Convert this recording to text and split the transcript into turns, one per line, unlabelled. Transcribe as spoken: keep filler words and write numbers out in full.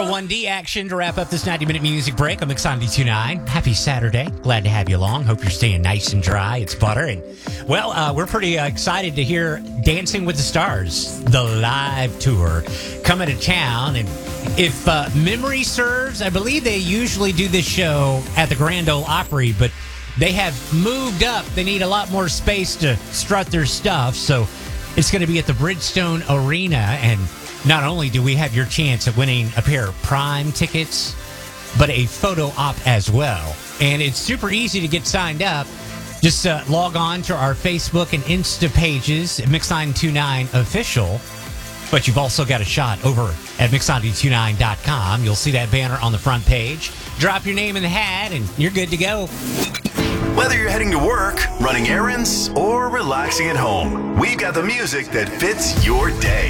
little one D action to wrap up this ninety-minute music break on Mix ninety-two point nine. Happy Saturday. Glad to have you along. Hope you're staying nice and dry. It's butter. And, well, uh, we're pretty uh, excited to hear Dancing with the Stars, the live tour, coming to town. And if uh, memory serves, I believe they usually do this show at the Grand Ole Opry, but they have moved up. They need a lot more space to strut their stuff. So it's going to be at the Bridgestone Arena. And not only do we have your chance at winning a pair of Prime tickets, but a photo op as well. And it's super easy to get signed up. Just uh, log on to our Facebook and Insta pages at Mix nine two nine Official. But you've also got a shot over at Mix nine two nine dot com. You'll see that banner on the front page. Drop your name in the hat, and you're good to go.
Whether you're heading to work, running errands, or relaxing at home, we've got the music that fits your day.